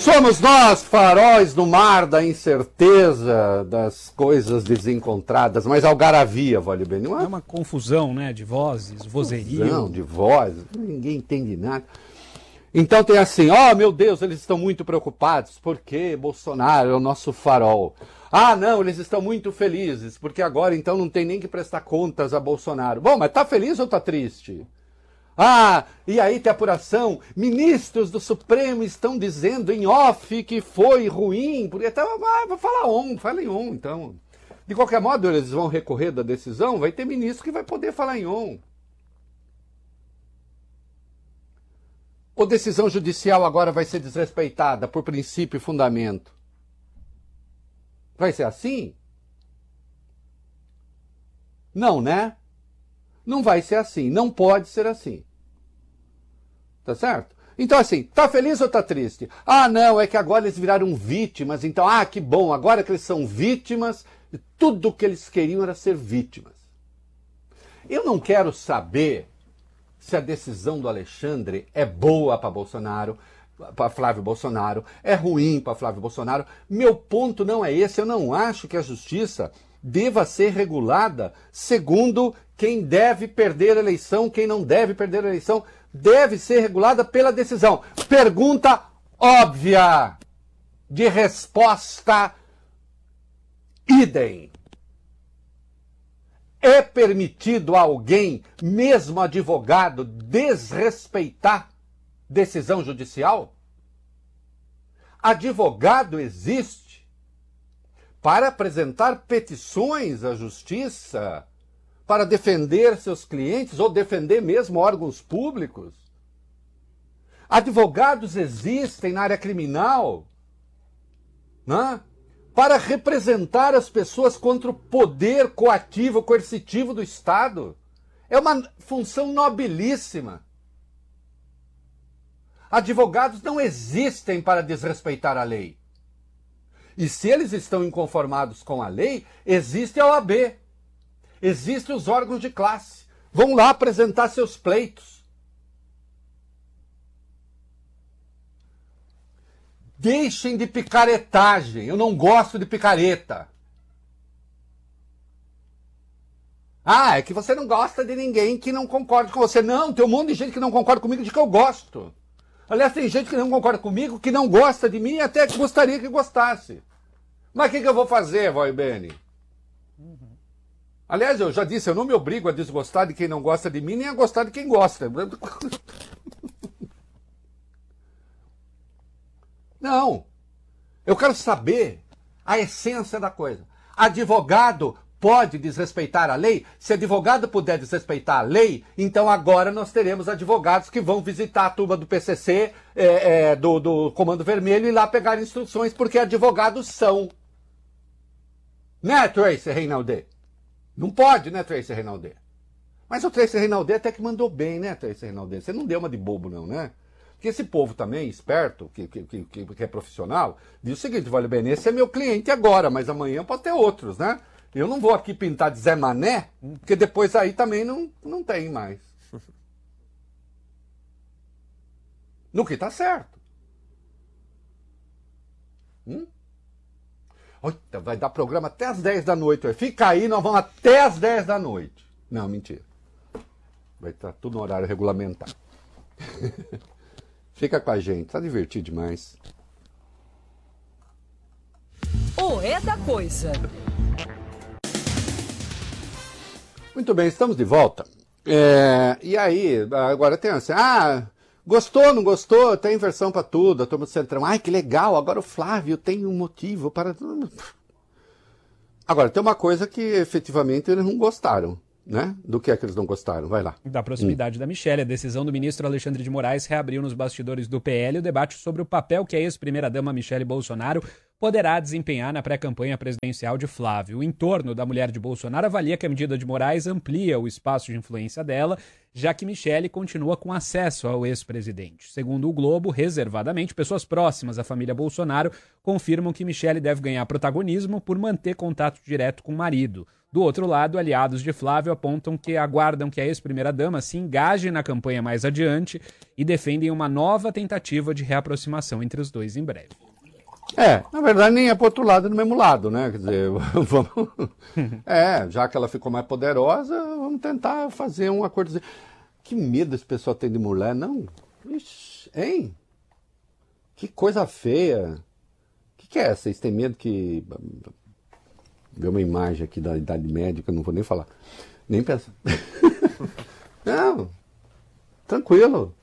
Somos nós, faróis no mar da incerteza, das coisas desencontradas, mas algaravia, vale bem. Não é uma confusão, né, de vozes, vozerio. Não, de vozes, ninguém entende nada. Então tem assim, meu Deus, eles estão muito preocupados, porque Bolsonaro é o nosso farol. Ah, não, eles estão muito felizes, porque agora então não tem nem que prestar contas a Bolsonaro. Bom, mas tá feliz ou tá triste? Ah, e aí tem apuração, ministros do Supremo estão dizendo em off que foi ruim, porque então, fala em on, então. De qualquer modo, eles vão recorrer da decisão, vai ter ministro que vai poder falar em on. Ou decisão judicial agora vai ser desrespeitada por princípio e fundamento? Vai ser assim? Não, né? Não vai ser assim, não pode ser assim. Tá certo? Então assim, tá feliz ou tá triste? Ah, não, é que agora eles viraram vítimas, então, que bom, agora que eles são vítimas, tudo o que eles queriam era ser vítimas. Eu não quero saber se a decisão do Alexandre é boa para Bolsonaro, para Flávio Bolsonaro, é ruim para Flávio Bolsonaro. Meu ponto não é esse, eu não acho que a justiça deva ser regulada segundo quem deve perder a eleição, quem não deve perder a eleição, deve ser regulada pela decisão. Pergunta óbvia, de resposta idem. É permitido a alguém, mesmo advogado, desrespeitar decisão judicial? Advogado existe para apresentar petições à justiça, para defender seus clientes ou defender mesmo órgãos públicos. Advogados existem na área criminal, né? Para representar as pessoas contra o poder coativo, coercitivo do Estado. É uma função nobilíssima. Advogados não existem para desrespeitar a lei. E se eles estão inconformados com a lei, existe a OAB, existem os órgãos de classe. Vão lá apresentar seus pleitos. Deixem de picaretagem. Eu não gosto de picareta. É que você não gosta de ninguém que não concorde com você. Não, tem um monte de gente que não concorda comigo de que eu gosto. Aliás, tem gente que não concorda comigo, que não gosta de mim e até que gostaria que gostasse. Mas o que eu vou fazer, Vai Bene? Aliás, eu já disse, eu não me obrigo a desgostar de quem não gosta de mim, nem a gostar de quem gosta. Não. Eu quero saber a essência da coisa. Advogado pode desrespeitar a lei? Se advogado puder desrespeitar a lei, então agora nós teremos advogados que vão visitar a turma do PCC, do Comando Vermelho, e lá pegar instruções, porque advogados são. Né, Tracy Reinaldi? Não pode, né, Tracy Reinaldi? Mas o Tracy Reinaldi até que mandou bem, né, Tracy Reinaldi? Você não deu uma de bobo, não, né? Porque esse povo também, esperto, que é profissional, diz o seguinte, Vale Bene, esse é meu cliente agora, mas amanhã pode ter outros, né? Eu não vou aqui pintar de Zé Mané, porque depois aí também não tem mais. No que tá certo. Olha, vai dar programa até as 10 da noite. Fica aí, nós vamos até as 10 da noite. Não, mentira. Vai estar tudo no horário regulamentar. Fica com a gente, tá divertido demais. É da coisa. Muito bem, estamos de volta. E aí, agora tem assim, gostou, não gostou, tem versão para tudo, a turma do Centrão, que legal, agora o Flávio tem um motivo para... Agora, tem uma coisa que efetivamente eles não gostaram, né? Do que é que eles não gostaram? Vai lá. Da proximidade da Michelle, a decisão do ministro Alexandre de Moraes reabriu nos bastidores do PL o debate sobre o papel que a ex-primeira-dama Michelle Bolsonaro poderá desempenhar na pré-campanha presidencial de Flávio. O entorno da mulher de Bolsonaro avalia que a medida de Moraes amplia o espaço de influência dela, já que Michele continua com acesso ao ex-presidente. Segundo o Globo, reservadamente, pessoas próximas à família Bolsonaro confirmam que Michele deve ganhar protagonismo por manter contato direto com o marido. Do outro lado, aliados de Flávio apontam que aguardam que a ex-primeira-dama se engaje na campanha mais adiante e defendem uma nova tentativa de reaproximação entre os dois em breve. Na verdade nem é pro outro lado, é do mesmo lado, né? Quer dizer, vamos... já que ela ficou mais poderosa, vamos tentar fazer um acordo. Que medo esse pessoal tem de mulher, não? Ixi, hein? Que coisa feia. O que é? Vocês têm medo que... Ver uma imagem aqui da Idade Média, que eu não vou nem falar. Nem pensar. Não. Tranquilo.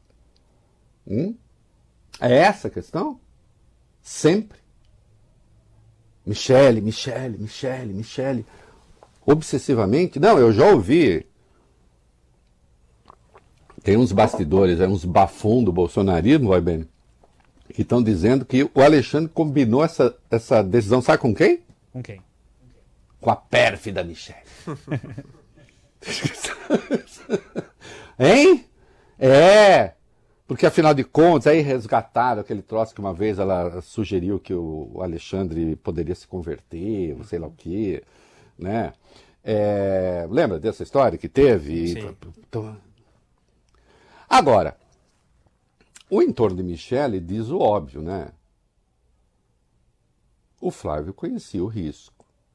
É essa a questão? Sempre. Michele. Obsessivamente. Não, eu já ouvi. Tem uns bastidores, uns bafões do bolsonarismo, vai bem, que estão dizendo que o Alexandre combinou essa decisão, sabe com quem? Com quem? Com a pérfida Michele. Hein? Porque afinal de contas, aí resgataram aquele troço que uma vez ela sugeriu que o Alexandre poderia se converter, sei lá o quê, né? Lembra dessa história que teve? Sim. Agora, o entorno de Michele diz o óbvio, né? O Flávio conhecia o risco.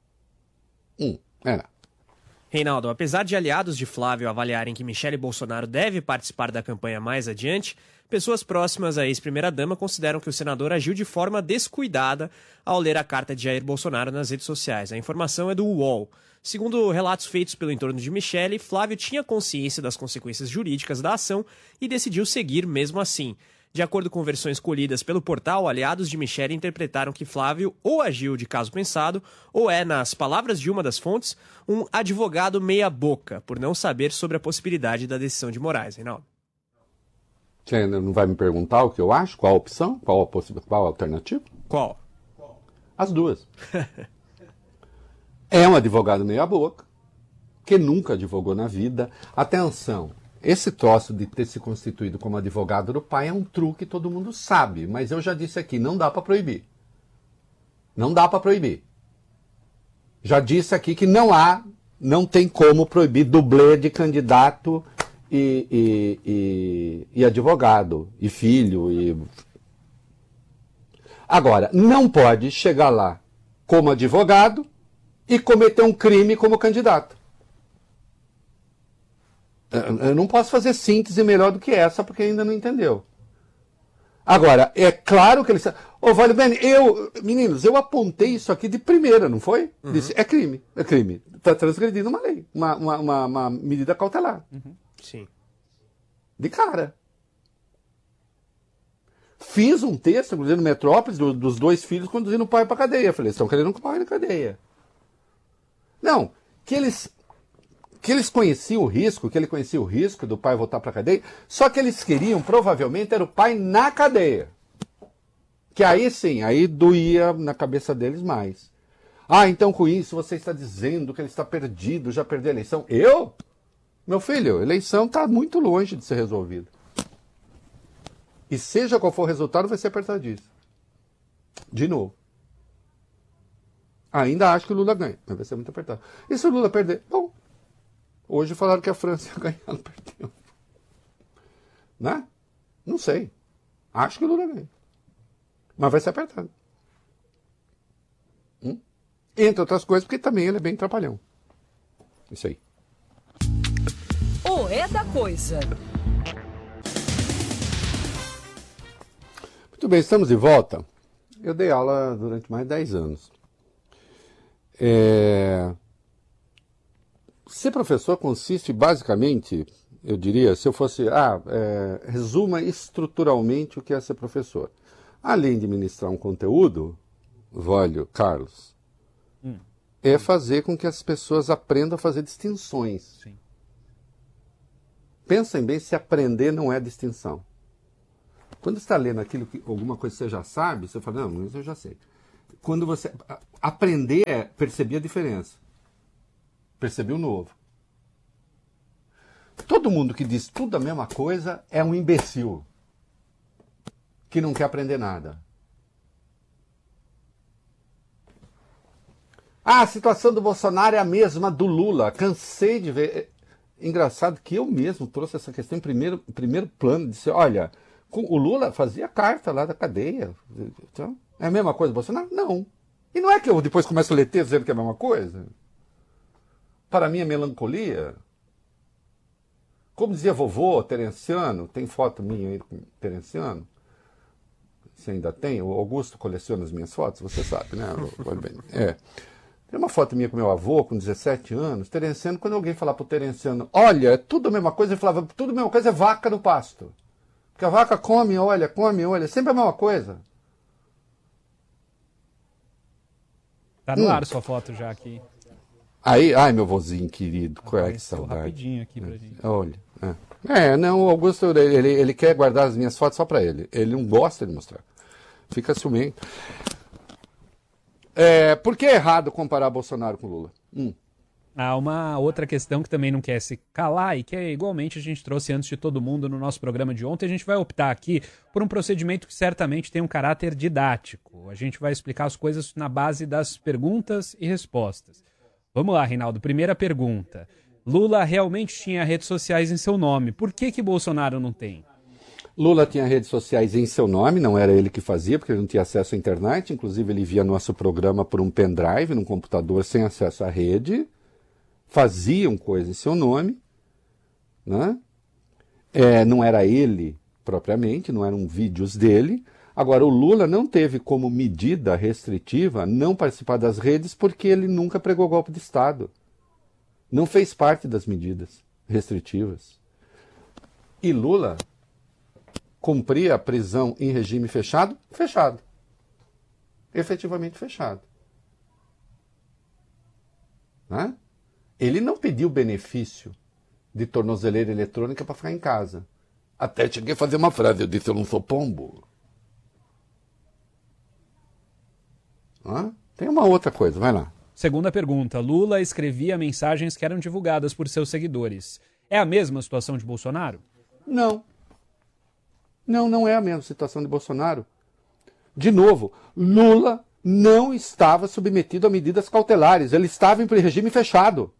Reinaldo, apesar de aliados de Flávio avaliarem que Michele Bolsonaro deve participar da campanha mais adiante, pessoas próximas à ex-primeira-dama consideram que o senador agiu de forma descuidada ao ler a carta de Jair Bolsonaro nas redes sociais. A informação é do UOL. Segundo relatos feitos pelo entorno de Michele, Flávio tinha consciência das consequências jurídicas da ação e decidiu seguir mesmo assim. De acordo com versões colhidas pelo portal, aliados de Michele interpretaram que Flávio ou agiu de caso pensado, ou nas palavras de uma das fontes, um advogado meia-boca, por não saber sobre a possibilidade da decisão de Moraes, Reinaldo. Você não vai me perguntar o que eu acho? Qual a opção? Qual a alternativa? Qual? As duas. É um advogado meia-boca, que nunca advogou na vida. Atenção! Esse troço de ter se constituído como advogado do pai é um truque que todo mundo sabe, mas eu já disse aqui, não dá para proibir. Não dá para proibir. Já disse aqui que não tem como proibir dublê de candidato e advogado, e filho. Agora, não pode chegar lá como advogado e cometer um crime como candidato. Eu não posso fazer síntese melhor do que essa, porque ainda não entendeu. Agora, é claro que ele... Vale bem, meninos, eu apontei isso aqui de primeira, não foi? Disse, é crime. Está transgredindo uma lei, uma medida cautelar. Sim. De cara. Fiz um texto, inclusive no Metrópolis, dos dois filhos conduzindo o pai para cadeia. Falei, estão querendo que o pai na cadeia. Não, que eles conheciam o risco, que ele conhecia o risco do pai voltar para a cadeia, só que eles queriam, provavelmente, era o pai na cadeia. Que aí sim, aí doía na cabeça deles mais. Então com isso você está dizendo que ele está perdido, já perdeu a eleição. Meu filho, a eleição está muito longe de ser resolvida. E seja qual for o resultado, vai ser apertadíssimo. De novo. Ainda acho que o Lula ganha, mas vai ser muito apertado. E se o Lula perder? Bom, hoje falaram que a França ia ganhar, não perdeu. Né? Não sei. Acho que o Lula ganha. Mas vai ser apertado. Entre outras coisas, porque também ele é bem trapalhão. Isso aí. O É da Coisa. Muito bem, estamos de volta. Eu dei aula durante mais de 10 anos. Ser professor consiste basicamente, eu diria, se eu fosse... resuma estruturalmente o que é ser professor. Além de ministrar um conteúdo, Carlos, é fazer com que as pessoas aprendam a fazer distinções. Sim. Pensem bem se aprender não é distinção. Quando você está lendo aquilo alguma coisa que você já sabe, você fala, não, isso eu já sei. quando você... Aprender é perceber a diferença. Perceber o novo. Todo mundo que diz tudo a mesma coisa é um imbecil. Que não quer aprender nada. A situação do Bolsonaro é a mesma do Lula. Cansei de ver. Engraçado que eu mesmo trouxe essa questão em primeiro plano. Disse, olha, o Lula fazia carta lá da cadeia. Então, é a mesma coisa do Bolsonaro? Não. E não é que eu depois começo a ler texto dizendo que é a mesma coisa? Para mim é melancolia. Como dizia vovô Terenciano, tem foto minha aí com Terenciano? Você ainda tem? O Augusto coleciona as minhas fotos, você sabe, né? Tem uma foto minha com meu avô, com 17 anos, Terenciano, quando alguém falar pro Terenciano, olha, é tudo a mesma coisa, ele falava, tudo a mesma coisa é vaca no pasto. Porque a vaca come, olha, sempre a mesma coisa. Tá no ar sua foto já aqui. Aí, ai, meu vozinho querido, que saudade. Rapidinho aqui pra gente. Olha, não, o Augusto, ele quer guardar as minhas fotos só pra ele. Ele não gosta de mostrar. Fica ciumento. Por que é errado comparar Bolsonaro com Lula? Há uma outra questão que também não quer se calar e que igualmente a gente trouxe antes de todo mundo no nosso programa de ontem. A gente vai optar aqui por um procedimento que certamente tem um caráter didático. A gente vai explicar as coisas na base das perguntas e respostas. Vamos lá, Reinaldo. Primeira pergunta. Lula realmente tinha redes sociais em seu nome. Por que Bolsonaro não tem? Lula tinha redes sociais em seu nome, não era ele que fazia, porque ele não tinha acesso à internet. Inclusive, ele via nosso programa por um pendrive, num computador sem acesso à rede. Faziam coisas em seu nome. Né? Não era ele propriamente, não eram vídeos dele. Agora, o Lula não teve como medida restritiva não participar das redes porque ele nunca pregou golpe de Estado. Não fez parte das medidas restritivas. E Lula cumpria a prisão em regime fechado? Fechado. Efetivamente fechado. Né? Ele não pediu benefício de tornozeleira eletrônica para ficar em casa. Até cheguei a fazer uma frase, eu disse, eu não sou pombo. Tem uma outra coisa, vai lá. Segunda pergunta. Lula escrevia mensagens que eram divulgadas por seus seguidores. É a mesma situação de Bolsonaro? Não. Não é a mesma situação de Bolsonaro. De novo, Lula não estava submetido a medidas cautelares. Ele estava em regime fechado.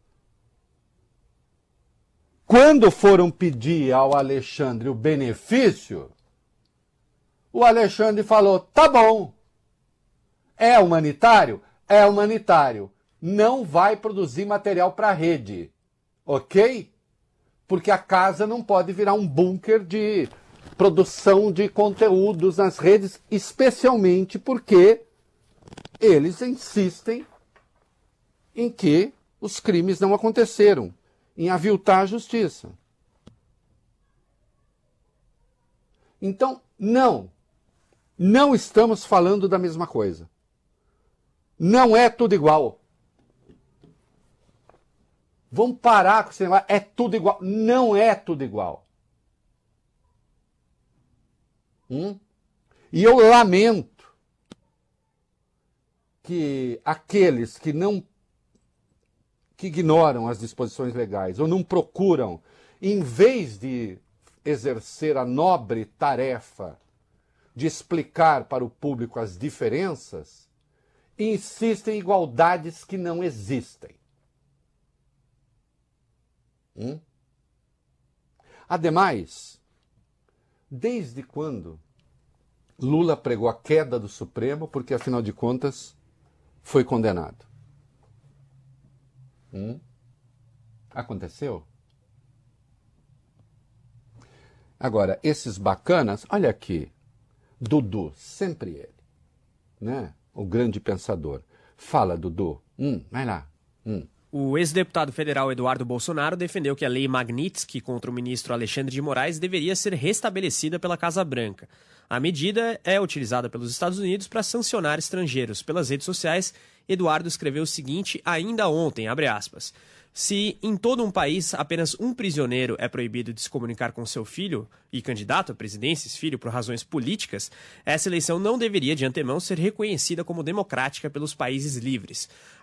Quando foram pedir ao Alexandre o benefício, o Alexandre falou, tá bom. É humanitário? É humanitário. Não vai produzir material para a rede. Ok? Porque a casa não pode virar um bunker de produção de conteúdos nas redes, especialmente porque eles insistem em que os crimes não aconteceram, em aviltar a justiça. Então, não estamos falando da mesma coisa. Não é tudo igual. Vamos parar com esse negócio. É tudo igual. Não é tudo igual. E eu lamento que aqueles que ignoram as disposições legais ou não procuram, em vez de exercer a nobre tarefa de explicar para o público as diferenças, insistem em igualdades que não existem. Ademais, desde quando Lula pregou a queda do Supremo porque, afinal de contas, foi condenado? Aconteceu? Agora, esses bacanas, olha aqui, Dudu, sempre ele, né? O grande pensador. Fala, Dudu. Vai lá. O ex-deputado federal Eduardo Bolsonaro defendeu que a lei Magnitsky contra o ministro Alexandre de Moraes deveria ser restabelecida pela Casa Branca. A medida é utilizada pelos Estados Unidos para sancionar estrangeiros. Pelas redes sociais, Eduardo escreveu o seguinte ainda ontem, abre aspas, Se em todo um país apenas um prisioneiro é proibido de se comunicar com seu filho e candidato à presidência, esse filho, por razões políticas, essa eleição não deveria de antemão ser reconhecida como democrática pelos países livres.